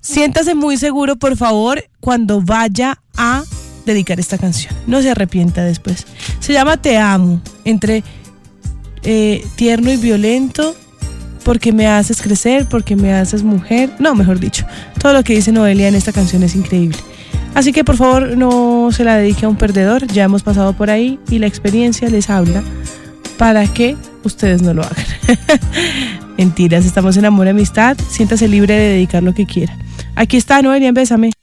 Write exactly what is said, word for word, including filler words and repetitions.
siéntase muy seguro, por favor, cuando vaya a dedicar esta canción. No se arrepienta después. Se llama Te Amo, entre eh, tierno y violento, porque me haces crecer, porque me haces mujer. No, mejor dicho, todo lo que dice Noelia en esta canción es increíble. Así que por favor no se la dedique a un perdedor, ya hemos pasado por ahí y la experiencia les habla para que ustedes no lo hagan. Mentiras, estamos en Amor y Amistad, siéntase libre de dedicar lo que quiera. Aquí está Noelia, bésame.